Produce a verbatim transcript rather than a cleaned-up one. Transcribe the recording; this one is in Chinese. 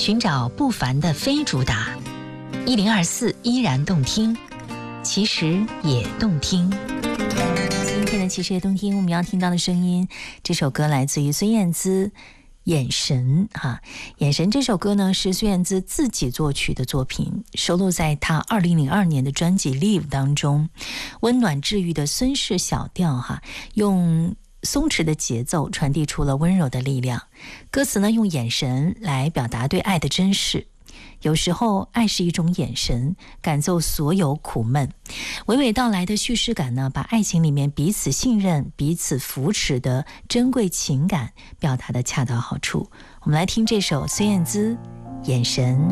寻找不凡的非主打，一零二四依然动听，其实也动听。今天的其实也动听，我们要听到的声音，这首歌来自于孙燕姿，眼神哈，眼神这首歌呢是孙燕姿自己作曲的作品，收录在她二零零二年的专辑 Live 当中。温暖治愈的孙氏小调哈，用松弛的节奏传递出了温柔的力量。歌词呢用眼神来表达对爱的珍视，有时候爱是一种眼神，赶走所有苦闷。娓娓道来的叙事感呢，把爱情里面彼此信任、彼此扶持的珍贵情感表达的恰到好处。我们来听这首孙燕姿《眼神》。